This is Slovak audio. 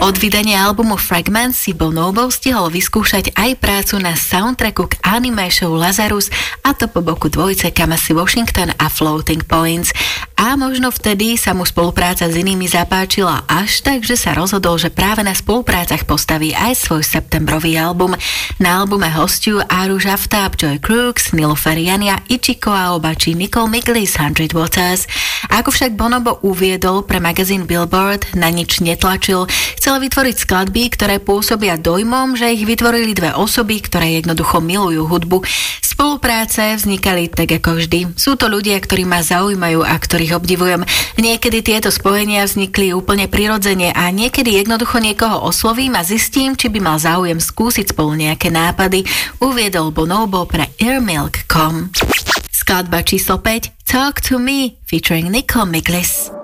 Od vydania albumu Fragments si Bonobo stihol vyskúšať aj prácu na soundtracku k anime show Lazarus, a to po boku dvojice Kamasi Washington a Floating Points. A možno vtedy sa mu spolupráca s inými zapáčila až tak, že sa rozhodol, že práve na spoluprácach postaví aj svoj septembrový album. Na albume hostiu Aru Jaftab, Joy Crooks, Nilo Feriania, Ichiko Aoba či Nicole Miglis 100 Waters. Ako však Bonobo uviedol pre magazín Billboard, na nič netlačil, chcel vytvoriť skladby, ktoré pôsobia dojmom, že ich vytvorili dve osoby, ktoré jednoducho milujú hudbu. Spolupráce vznikali tak ako vždy. Sú to ľudia, ktorí ma zaujímajú a ktorých obdivujem. Niekedy tieto spojenia vznikli úplne prirodzene a niekedy jednoducho niekoho oslovím a zistím, či by mal záujem skúsiť spolu nejaké nápady, uviedol Bonobo pre Airmilk.com. Skladba číslo 5 Talk to Me featuring Nicole Miglis.